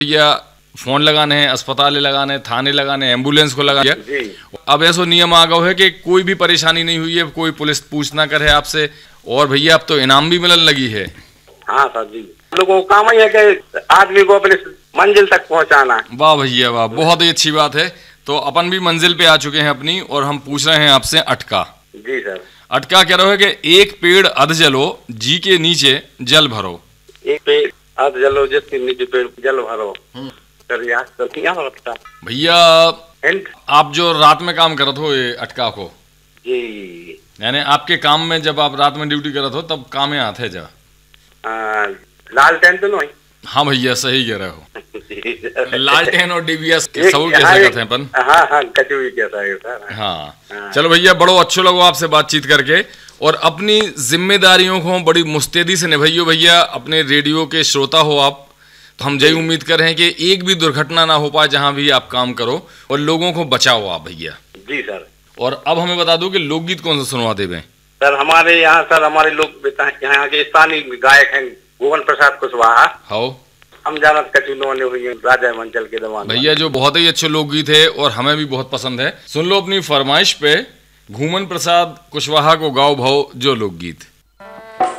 या फोन लगाने हैं, अस्पताल लगाने, थाने लगाने, एम्बुलेंस को लगाने। अब ऐसा नियम आ गया है कि कोई भी परेशानी नहीं हुई है, कोई पुलिस पूछ ना करे आपसे। और भैया अब तो इनाम भी मिलने लगी है। हाँ सर जी, लोगों का काम ही है कि आदमी को अपने मंजिल तक पहुंचाना। वाह भैया वाह, बहुत ही अच्छी बात है। तो अपन भी मंजिल पे आ चुके हैं अपनी, और हम पूछ रहे हैं आपसे अटका। जी सर। अटका कह रहे हो कि एक पेड़ अध जलो, जी के नीचे जल भरो। एक पेड़ अध जलो, जिसके नीचे पेड़ जल भरो। भैया आप जो रात में काम करत हो ये अटका को, जी, यानी आपके काम में जब आप रात में ड्यूटी करत हो तब काम में आते जा लालटेन तो नहीं। हाँ भैया सही कह रहे हो। लालटेन और डीबीएस सब कैसे कहते हैं अपन। हाँ हाँ, कचौड़ी कैसा है सर। हाँ चलो भैया, बड़ो अच्छो लगो आपसे बातचीत करके। और अपनी जिम्मेदारियों को बड़ी मुस्तैदी से निभाइयो भैया। अपने रेडियो के श्रोता हो आप, तो हम यही उम्मीद कर रहे हैं कि एक भी दुर्घटना ना हो पाए जहां भी आप काम करो, और लोगों को बचाओ आप भैया। जी सर। और अब हमें बता दो कि लोकगीत कौन सा सुनवा देवे सर। हमारे यहाँ सर, हमारे लोग यहाँ के स्थानीय गायक हैं भुवन प्रसाद कुशवाहा। हाँ, हम जानत कचुनवाने हुई हैं राजा मंचल के दवान भैया, जो बहुत ही अच्छे लोकगीत है और हमें भी बहुत पसंद है। सुन लो अपनी फरमाइश पे भुवन प्रसाद कुशवाहा को गाओ भाव जो लोकगीत।